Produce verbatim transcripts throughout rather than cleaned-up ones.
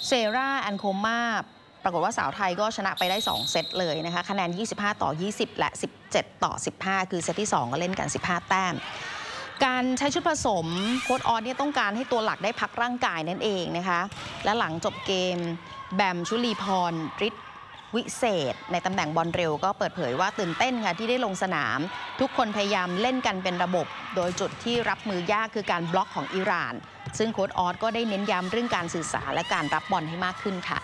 เซราแอนโคมาปรากฏว่าสาวไทยก็ชนะไปได้สองเซตเลยนะคะคะแนนยี่สิบห้าต่อยี่สิบและสิบเจ็ดต่อสิบห้าคือเซตที่สองก็เล่นกันสิบห้าแต้มการใช้ชุดผสมโค้ชออสเนี่ยต้องการให้ตัวหลักได้พักร่างกายนั่นเองนะคะและหลังจบเกมแบมชุลีพรฤทธิ์วิเศษในตำแหน่งบอลเร็วก็เปิดเผยว่าตื่นเต้นค่ะที่ได้ลงสนามทุกคนพยายามเล่นกันเป็นระบบโดยจุดที่รับมือยากคือการบล็อกของอิหร่านซึ่งโค้ชออสก็ได้เน้นย้ำเรื่องการสื่อสารและการรับบอลให้มากขึ้นค่ะ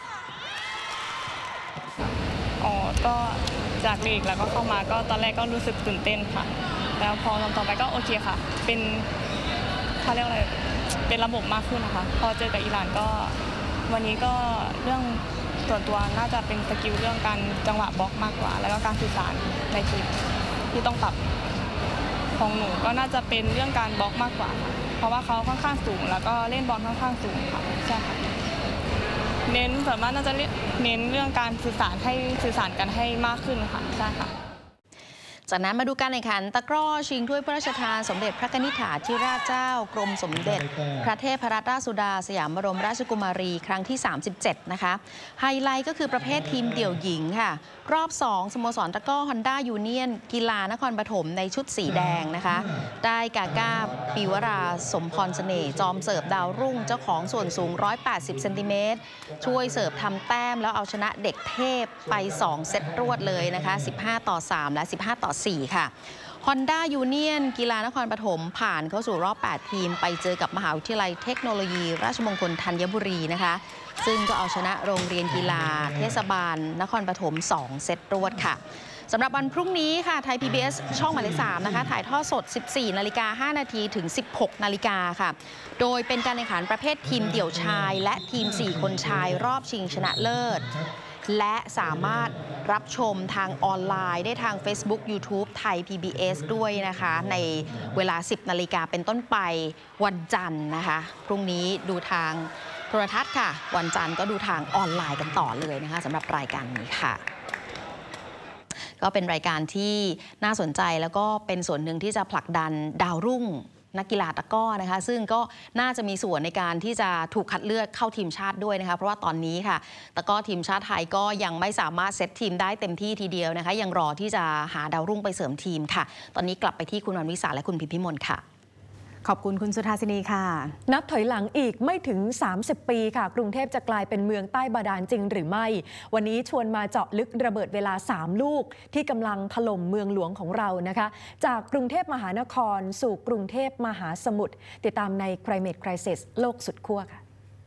อ๋อก็จากลีกแล้วก็เข้ามาก็ตอนแรกก็รู้สึกตื่นเต้นค่ะแล้วพอลงต่อไปก็โอเคค่ะเป็นเขาเรียกอะไรเป็นระบบมากขึ้นนะคะพอเจอกับอิหร่านก็วันนี้ก็เรื่องส่วนตัวน่าจะเป็นสกิลเรื่องการจังหวะบล็อกมากกว่าแล้วก็การสื่อสารในทีมที่ต้องปรับของหนูก็น่าจะเป็นเรื่องการบล็อกมากกว่าเพราะว่าเขาค่อนข้างสูงแล้วก็เล่นบอลค่อนข้างสูงค่ะใช่ค่ะเน้นส่วนมากน่าจะเน้นเรื่องการสื่อสารให้สื่อสารกันให้มากขึ้นค่ะใช่ค่ะจากนั้นมาดูการแข่งขันตะกร้อชิงถ้วยพระราชทานสมเด็จพระนิธิธิราชเจ้ากรมสมเด็จพระเทพรัตนราชสุดาสยามบรมราชกุมารีครั้งที่สามสิบเจ็ดนะคะไฮไลท์ก็คือประเภททีมเดี่ยวหญิงค่ะรอบสองสโมสรตะกร้อฮอนด้ายูเนียนกีฬานครปฐมในชุดสีแดงนะคะได้กาก้าปีวราสมพรเสน่ห์จอมเสิร์ฟดาวรุ่งเจ้าของส่วนสูงหนึ่งร้อยแปดสิบเซนติเมตรช่วยเสิร์ฟทำแต้มแล้วเอาชนะเด็กเทพไปสองเซตรวดเลยนะคะสิบห้าต่อสามและสิบห้าต่อสี่ค่ะฮอนด้ายูเนียนกีฬานครปฐมผ่านเข้าสู่รอบแปดทีมไปเจอกับมหาวิทยาลัยเทคโนโลยีราชมงคลธัญบุรีนะคะซึ่งก็เอาชนะโรงเรียนกีฬาเทศบาลนครปฐมสองเซตรวดค่ะสำหรับวันพรุ่งนี้ค่ะไทย พี บี เอส ช่องหมายเลขสามนะคะถ่ายทอดสด สิบสี่นาฬิกาห้านาทีถึง สิบหกนาฬิกาค่ะโดยเป็นการแข่งขันประเภททีมเดี่ยวชายและทีมสี่คนชายรอบชิงชนะเลิศและสามารถรับชมทางออนไลน์ได้ทาง Facebook YouTube ไทย พี บี เอส ด้วยนะคะในเวลา สิบนาฬิกาเป็นต้นไปวันจันทร์นะคะพรุ่งนี้ดูทางโทรทัศน์ค่ะวันจันทร์ก็ดูทางออนไลน์กันต่อเลยนะคะสำหรับรายการนี้ค่ะก็เป็นรายการที่น่าสนใจแล้วก็เป็นส่วนหนึ่งที่จะผลักดันดาวรุ่งนักกีฬาตะกร้อนะคะซึ่งก็น่าจะมีส่วนในการที่จะถูกคัดเลือกเข้าทีมชาติด้วยนะคะเพราะว่าตอนนี้ค่ะตะกร้อทีมชาติไทยก็ยังไม่สามารถเซตทีมได้เต็มที่ทีเดียวนะคะยังรอที่จะหาดาวรุ่งไปเสริมทีมค่ะตอนนี้กลับไปที่คุณวันวิสาและคุณพิมพิมลค่ะขอบคุณคุณสุธาสินีค่ะนับถอยหลังอีกไม่ถึงสามสิบปีค่ะกรุงเทพจะกลายเป็นเมืองใต้บาดาลจริงหรือไม่วันนี้ชวนมาเจาะลึกระเบิดเวลาสามลูกที่กำลังถล่มเมืองหลวงของเรานะคะจากกรุงเทพมหานครสู่กรุงเทพมหาสมุทรติดตามใน Climate Crisis โลกสุดขั้วค่ะ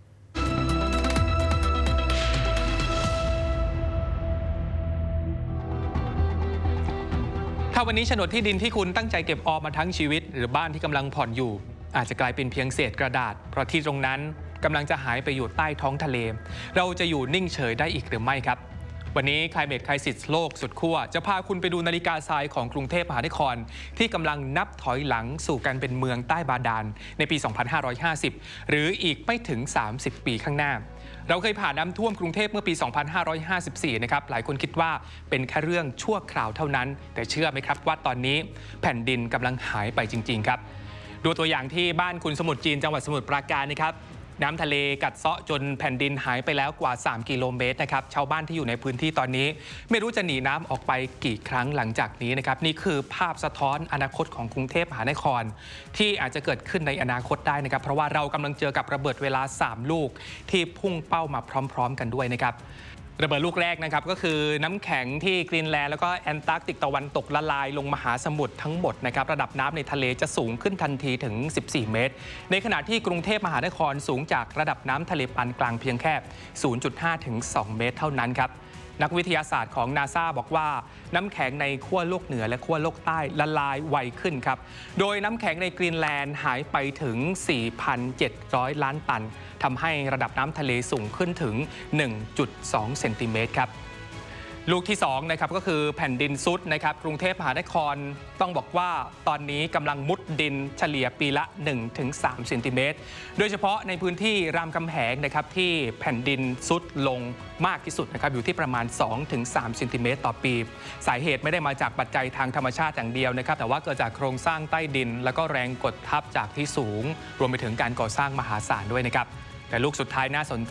ถ้าวันนี้โฉนดที่ดินที่คุณตั้งใจเก็บออมมาทั้งชีวิตหรือบ้านที่กำลังผ่อนอยู่อาจจะกลายเป็นเพียงเศษกระดาษเพราะที่ตรงนั้นกำลังจะหายไปอยู่ใต้ท้องทะเลเราจะอยู่นิ่งเฉยได้อีกหรือไม่ครับวันนี้ Climate Crisis โลกสุดขั้วจะพาคุณไปดูนาฬิกาทรายของกรุงเทพมหานครที่กำลังนับถอยหลังสู่การเป็นเมืองใต้บาดาลในปี สองพันห้าร้อยห้าสิบ หรืออีกไม่ถึง สามสิบ ปีข้างหน้าเราเคยผ่านน้ำท่วมกรุงเทพเมื่อปี สองพันห้าร้อยห้าสิบสี่ นะครับหลายคนคิดว่าเป็นแค่เรื่องชั่วคราวเท่านั้นแต่เชื่อไหมครับว่าตอนนี้แผ่นดินกำลังหายไปจริงๆครับดูตัวอย่างที่บ้านคุณสมุทรจีนจังหวัดสมุทรปราการนะครับน้ำทะเลกัดเซาะจนแผ่นดินหายไปแล้วกว่าสามกิโลเมตรนะครับชาวบ้านที่อยู่ในพื้นที่ตอนนี้ไม่รู้จะหนีน้ำออกไปกี่ครั้งหลังจากนี้นะครับนี่คือภาพสะท้อนอนาคตของกรุงเทพมหานครที่อาจจะเกิดขึ้นในอนาคตได้นะครับเพราะว่าเรากำลังเจอกับระเบิดเวลาสามลูกที่พุ่งเป้ามาพร้อมๆกันด้วยนะครับระเบิดลูกแรกนะครับก็คือน้ำแข็งที่กรีนแลนด์แล้วก็แอนตาร์กติกตะวันตกละลายลงมหาสมุทรทั้งหมดนะครับระดับน้ำในทะเลจะสูงขึ้นทันทีถึงสิบสี่เมตรในขณะที่กรุงเทพมหานครสูงจากระดับน้ำทะเลปานกลางเพียงแค่ ศูนย์จุดห้า ถึง สอง เมตรเท่านั้นครับนักวิทยาศาสตร์ของ นาซา บอกว่าน้ำแข็งในขั้วโลกเหนือและขั้วโลกใต้ละลายไวขึ้นครับโดยน้ำแข็งในกรีนแลนด์หายไปถึง สี่พันเจ็ดร้อย ล้านตันทำให้ระดับน้ำทะเลสูงขึ้นถึง หนึ่งจุดสอง เซนติเมตรครับลูกที่สองนะครับก็คือแผ่นดินซุดนะครับกรุงเทพมหานครต้องบอกว่าตอนนี้กำลังมุดดินเฉลี่ยปีละ หนึ่งถึงสาม เซนติเมตรโดยเฉพาะในพื้นที่รามคำแหงนะครับที่แผ่นดินซุดลงมากที่สุดนะครับอยู่ที่ประมาณ สองถึงสาม เซนติเมตรต่อปีสาเหตุไม่ได้มาจากปัจจัยทางธรรมชาติอย่างเดียวนะครับแต่ว่าเกิดจากโครงสร้างใต้ดินแล้วก็แรงกดทับจากที่สูงรวมไปถึงการก่อสร้างมหาศาลด้วยนะครับแต่ลูกสุดท้ายน่าสนใจ